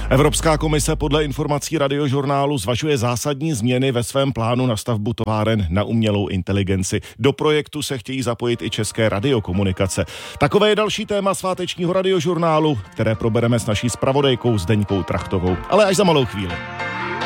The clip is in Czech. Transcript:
Evropská komise podle informací Radiožurnálu zvažuje zásadní změny ve svém plánu na stavbu továren na umělou inteligenci. Do projektu se chtějí zapojit i České radiokomunikace. Takové je další téma svátečního Radiožurnálu, které probereme s naší zpravodajkou Zdeňkou Trachtovou. Ale až za malou chvíli.